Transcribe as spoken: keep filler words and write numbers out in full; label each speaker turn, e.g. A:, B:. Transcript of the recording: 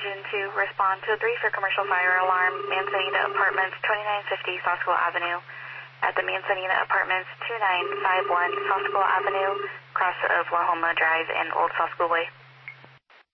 A: Engine two, respond to a three for commercial fire alarm, Manzanita Apartments, twenty-nine fifty Saw School Avenue. At the Manzanita Apartments, two nine five one Saw School Avenue, cross of La Homa Drive and Old Saw School Way.